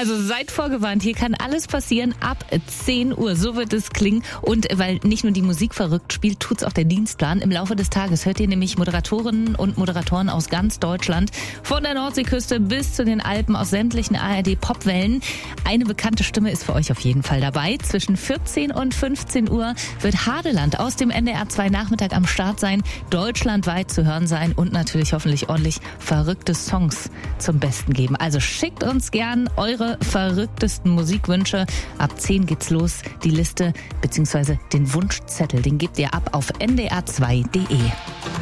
Also seid vorgewarnt, hier kann alles passieren ab 10 Uhr. So wird es klingen. Und weil nicht nur die Musik verrückt spielt, tut's auch der Dienstplan. Im Laufe des Tages hört ihr nämlich Moderatorinnen und Moderatoren aus ganz Deutschland, von der Nordseeküste bis zu den Alpen, aus sämtlichen ARD-Popwellen. Eine bekannte Stimme ist für euch auf jeden Fall dabei. Zwischen 14 und 15 Uhr wird Hadeland aus dem NDR 2 Nachmittag am Start sein, deutschlandweit zu hören sein und natürlich hoffentlich ordentlich verrückte Songs zum Besten geben. Also schickt uns gern eure verrücktesten Musikwünsche. Ab 10 geht's los. Die Liste bzw. den Wunschzettel, den gebt ihr ab auf ndr2.de.